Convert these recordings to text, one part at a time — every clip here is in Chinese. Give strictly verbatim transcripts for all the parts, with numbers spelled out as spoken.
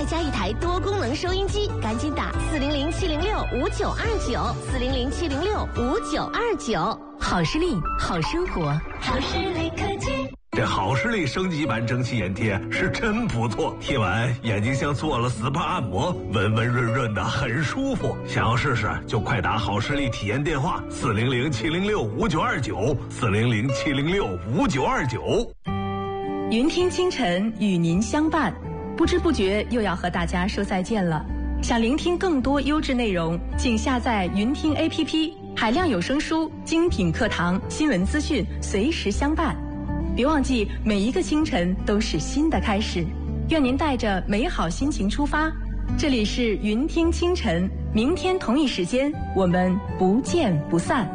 加一台多功能收音机，赶紧打四零零七零六五九二九，四零零七零六五九二九。好视力，好生活，好视力科技。 这好视力升级版蒸汽眼贴是真不错，贴完眼睛像做了 S P A 按摩，温温润润的，很舒服。想要试试就快打好视力体验电话四零零七零六五九二九，四零零七零六五九二九。 云听清晨与您相伴，不知不觉又要和大家说再见了。想聆听更多优质内容，请下载云听 A P P， 海量有声书、精品课堂、新闻资讯，随时相伴。别忘记，每一个清晨都是新的开始。愿您带着美好心情出发。这里是云听清晨，明天同一时间我们不见不散。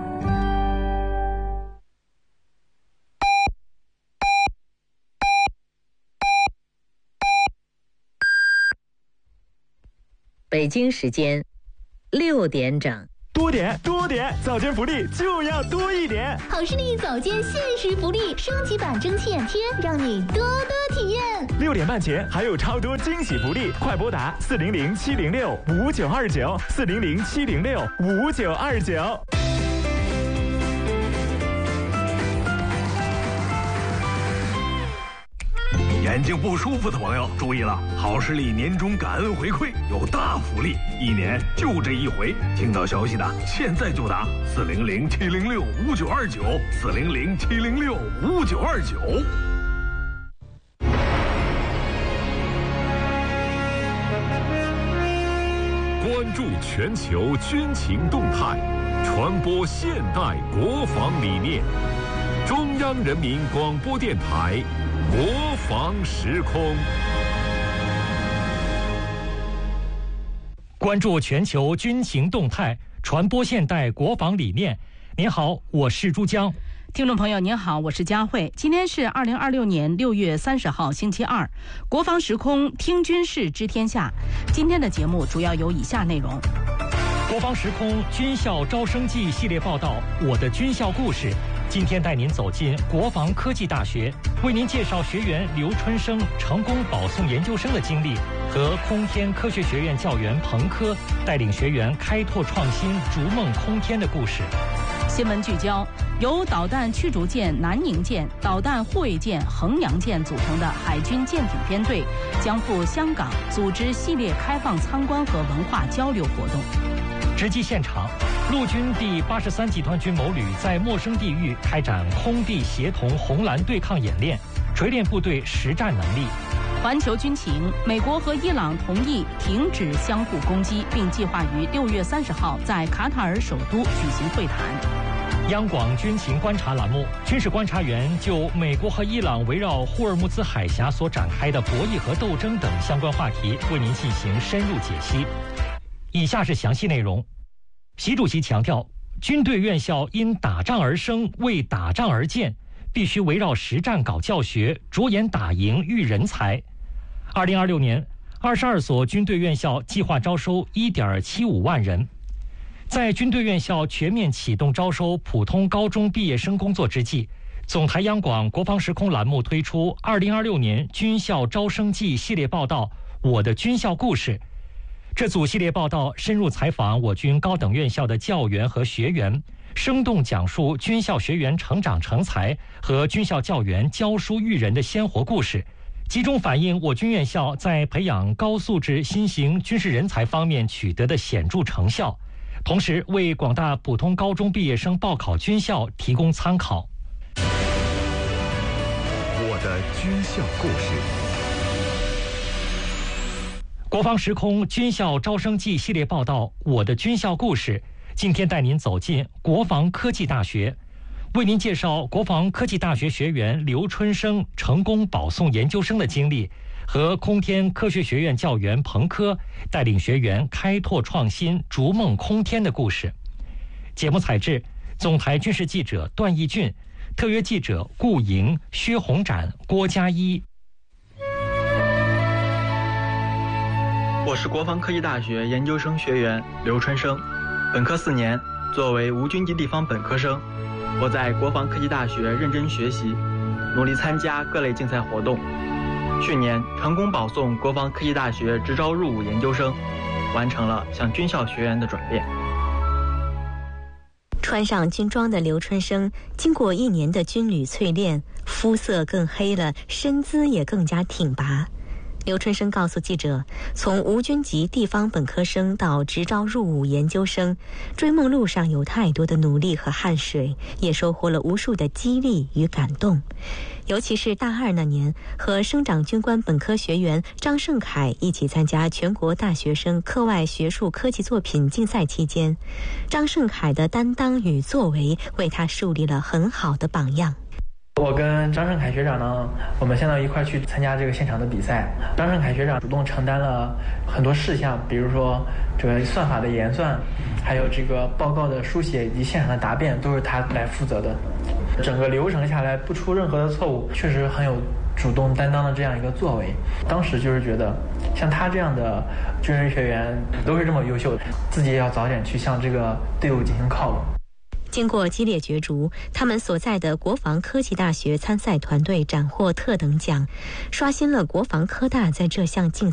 北京时间六点整。 多点多点，早间福利就要多一点。 好视力早间限时福利，升级版蒸汽眼贴，让你多多体验。 六点半前还有超多惊喜福利，快拨打四零零七零六五九二九，四零零七零六五九二九。 眼睛不舒服的朋友注意了，好视力年终感恩回馈有大福利，一年就这一回。听到消息的现在就打四零零七零六五九二九，四零零七零六五九二九。 关注全球军情动态，传播现代国防理念。中央人民广播电台国防时空， 关注全球军情动态，传播现代国防理念。您好，我是珠江。 听众朋友您好，我是佳慧。今天是二零二六年六月三十号星期二，国防时空听军事知天下。今天的节目主要有以下内容： 国防时空军校招生季系列报道《我的军校故事》。今天带您走进国防科技大学，为您介绍学员刘春生成功保送研究生的经历，和空天科学学院教员彭科带领学员开拓创新、逐梦空天的故事。 新闻聚焦：由导弹驱逐舰南宁舰、导弹护卫舰衡阳舰组成的海军舰艇编队，将赴香港组织系列开放参观和文化交流活动。 直击现场，陆军第八十三集团军某旅在陌生地域开展空地协同红蓝对抗演练，锤炼部队实战能力。 环球军情：美国和伊朗同意停止相互攻击，并计划于六月三十号在卡塔尔首都举行会谈。 央广军情观察栏目，军事观察员就美国和伊朗围绕霍尔木兹海峡所展开的博弈和斗争等相关话题，为您进行深入解析。以下是详细内容。习主席强调，军队院校因打仗而生，为打仗而建，必须围绕实战搞教学，着眼打赢育人才。二零二六年，二十二所军队院校计划招收一点七五万人。在军队院校全面启动招收普通高中毕业生工作之际，总台央广国防时空栏目推出二零二六年军校招生季系列报道《我的军校故事》。这组系列报道深入采访我军高等院校的教员和学员，生动讲述军校学员成长成才和军校教员教书育人的鲜活故事，集中反映我军院校在培养高素质新型军事人才方面取得的显著成效，同时为广大普通高中毕业生报考军校提供参考。 我的军校故事。 国防时空军校招生季系列报道《我的军校故事》，今天带您走进国防科技大学，为您介绍国防科技大学学员刘春生成功保送研究生的经历，和空天科学学院教员彭科带领学员开拓创新、逐梦空天的故事。节目采制：总台军事记者段义俊，特约记者顾莹、薛红展、郭佳一。 我是国防科技大学研究生学员刘春生，本科四年，作为无军级地方本科生，我在国防科技大学认真学习，努力参加各类竞赛活动。 去年成功保送国防科技大学直招入伍研究生，完成了向军校学员的转变。 穿上军装的刘春生，经过一年的军旅淬炼，肤色更黑了，身姿也更加挺拔。刘春生告诉记者，从无军籍地方本科生到直招入伍研究生，追梦路上有太多的努力和汗水，也收获了无数的激励与感动。尤其是大二那年，和生长军官本科学员张胜凯一起参加全国大学生课外学术科技作品竞赛期间，张胜凯的担当与作为为他树立了很好的榜样。 我跟张胜凯学长呢，我们相当于一块去参加这个现场的比赛。张胜凯学长主动承担了很多事项，比如说这个算法的研算，还有这个报告的书写以及现场的答辩，都是他来负责的。整个流程下来不出任何的错误，确实很有主动担当的这样一个作为。当时就是觉得，像他这样的军人学员都是这么优秀的，自己也要早点去向这个队伍进行靠拢。 经过激烈角逐，他们所在的国防科技大学参赛团队斩获特等奖，刷新了国防科大在这项竞